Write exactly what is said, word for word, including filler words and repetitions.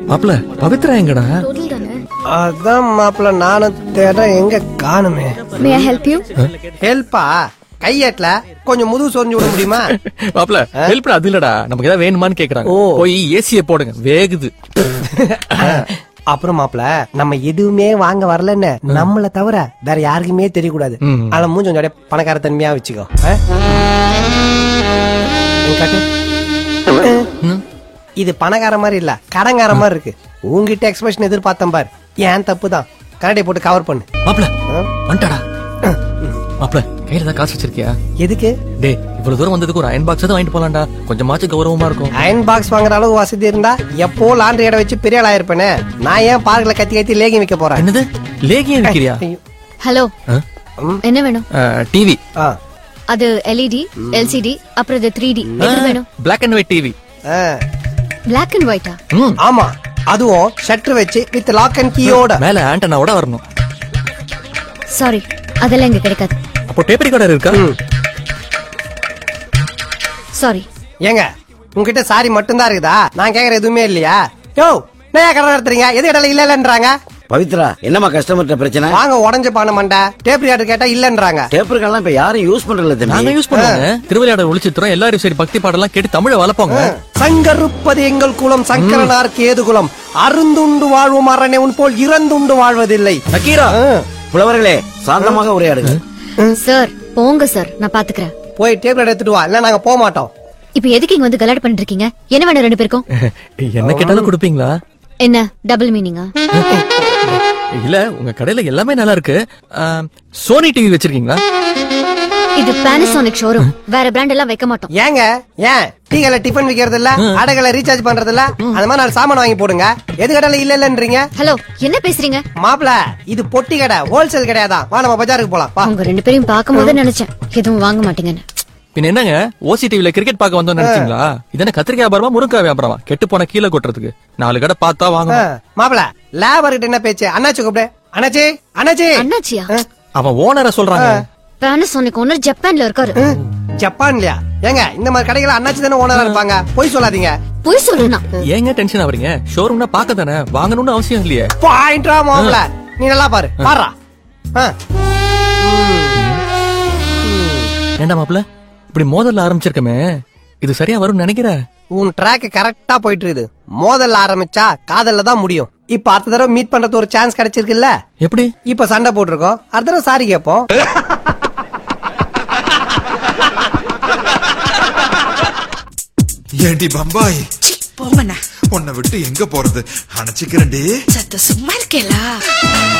மாப்பிள பவித்ரா எங்கடா? அதான் மாப்பிள நானும் தேட எங்க காணுமே. மே ஐ ஹெல்ப் யூ? ஹெல்ப்பா? கையேட்ல கொஞ்சம் முதுகு சொரிஞ்சு விட முடியுமா? மாப்பிள ஹெல்ப் அது இல்லடா, நமக்கு ஏதாவது வேணுமான்னு கேக்குறாங்க. போய் ஏசிய போடுங்க, வேகுது. அப்புறம் மாப்பிள நம்ம எதுவுமே வாங்க வரலன்னு நம்மள தவிர வேற யாருக்குமே தெரியக்கூடாது. ஆனா மூஞ்சி கொஞ்சம் பணக்கார தன்மையா வச்சுக்கோ. இது பணக்கார மாதிரி இல்ல, கடங்கார மாதிரி இருக்கு. உங்ககிட்ட எக்ஸ்பிரஷன் எதிர்பார்த்தேன் பாரு. ஏன் தப்பு தான். கரண்டை போட்டு கவர் பண்ணு. மாப்பிள வந்துடா. மாப்பிள கையில தான் காசு வச்சிருக்கியா? எதுக்கு? டே இவ்வளவு தூரம் வந்ததுக்கு ஒரு அயன் பாக்ஸ் தான் வாங்கிட்டு போலாம்டா, கொஞ்சமாச்சும் கௌரவமா இருக்கும். அயன் பாக்ஸ் வாங்குற அளவு வசதி இருந்தா எப்போ லாண்டரி இடம் வச்சு பெரிய ஆளா இருப்பேனே. நான் ஏன் பார்க்ல கத்தி கத்தி லேகியம் விற்க போறேன்? என்னது லேகியம் விக்கிறியா? ஹலோ, என்ன வேணும்? டிவி. அது எல்இடி, எல்சிடி, அப்புறம் இது த்ரீ டி. எது வேணும்? Black and white TV. Black and white ஆ? ஆமா, அதுவும் ஷட்டர் வச்சு வித் லாக் அண்ட் கீயோட. மேல ஆண்டனாவோட வரணும். சாரி, அதெல்லாம் இங்க கிடைக்காது. அப்போ டேப் ரெக்கார்டர் இருக்கா? சாரி. ஏங்க உங்ககிட்ட சாரி மட்டும் தான் இருக்குதா? நான் கேக்குற எதுவுமே இல்லையா? யோ நான் கடை நடத்துறீங்க, எது இடையில இல்ல இல்லன்றாங்க. பவித்ரா என்னமா கஸ்டமர்ட்ட பிரச்சனை? வாங்க உடஞ்ச பான மண்டை டேப் ரெக்கார்டர் கேட்டா இல்லன்றாங்க. டேப் ரெக்கார்டர்லாம் இப்ப யாரும் யூஸ் பண்றல தம்பி. நாங்க யூஸ் பண்ணுவாங்க. திருவிளையாடல் ஒளிச்சித்ரம் எல்லாரும் சரி பக்தி பாடலாம் கேட்டு தமிழை வளர்ப்பாங்க. சங்கருப்பது எங்கள் குலம், சங்கரனார் கேது குலம். அருந்துண்டு வாழ்வும் அரணே உன் போல் இறந்துண்டு வாழ்வதில்லை. நக்கீரா புலவர்களே சாந்தமாக உரையாடுங்க. சார் போங்க சார், நான் பாத்துக்கிறேன். போய் டேப் ரெக்கார்டர் எடுத்துட்டு வா, இல்ல நாங்க போக மாட்டோம். இப்ப எதுக்கு இங்க வந்து கலாட் பண்ணிட்டு இருக்கீங்க? என்ன வேணும் ரெண்டு பேருக்கும்? என்ன கேட்டாலும் கொடுப்பீங்களா? என்ன டபுள் மீனிங்கா? இல்ல உங்க கடையில எல்லாமே நல்லா இருக்கு. சோனி டிவி வச்சிருக்கீங்களா? இது பானாசோனிக் ஷோரூம், வேற பிராண்ட் எல்லாம் வைக்க மாட்டோம். ஏங்க ஏன் டீகல டிபன் விக்கிறது இல்ல, அடகல ரீசார்ஜ் பண்றது இல்ல, அந்த மாதிரி நாலு சாமான் வாங்கி போடுங்க. எது கடையில இல்ல இல்லன்றீங்க? ஹலோ, என்ன பேசுறீங்க? மாப்ள இது பொட்டி கடை, ஹோல்சேல் கடையாதான். வா நம்ம பஜாருக்கு போலாம். உங்க ரெண்டு பேரையும் பாக்கும்போது நினைச்சேன் எதுவும் வாங்க மாட்டீங்கன்னு. பின்ன என்னங்க ஓசி டிவில கிரிக்கெட் பார்க்க வந்தோம் நினைச்சீங்களா? இதென்ன கத்திரிக்காய் வியாபாரமா முருங்கா வியாபாரமா? கெட்டு போன கீழே கொட்டுறதுக்கு நாலு கடை பார்த்தா வாங்க. மாப்ள லேபர்கிட்ட என்ன பேச்சு? அண்ணாச்சி கூப்பிடு. அண்ணாச்சி அண்ணாச்சி. அண்ணாச்சியா? அவன் ஓனரை சொல்றாங்க. பானாசோனிக் ஓனர் ஜப்பான்ல இருக்காரு. ஜப்பான்லயா? ஏங்க இந்த மாதிரி கடைகளை அண்ணாச்சி தானே ஓனரா இருப்பாங்க, போய் சொல்லாதீங்க. போய் சொல்லுனா ஏங்க டென்ஷன் ஆவறீங்க? ஷோரூம்னா பார்க்க தானே, வாங்கணும்னு அவசியம் இல்லையே. பாயிண்ட்ரா மாப்ள, நீ நல்லா பாரு பாறா. ஏண்டா மாப்ள இப்படி மோதல்ல ஆரம்பிச்சிருக்கமே, இது சரியா வரும்னு நினைக்கிற? உன் ட்ராக் கரெக்டா போயிட்டு இருக்குது. மோதல்ல ஆரம்பிச்சா காதல்ல தான் முடியும். இப்ப அடுத்த தடவை மீட் பண்றது ஒரு சான்ஸ் கிடைச்சிருக்குல்ல. எப்படி? இப்ப சண்டை போட்டிருக்கோம், அடுத்த தடவை சாரி கேப்போம். ஏண்டி பம்பாய் போவனா? உன்னை விட்டு எங்க போறது? அணைச்சிக்கிறேன்டி. சத்த சும்மா இருக்கேலா?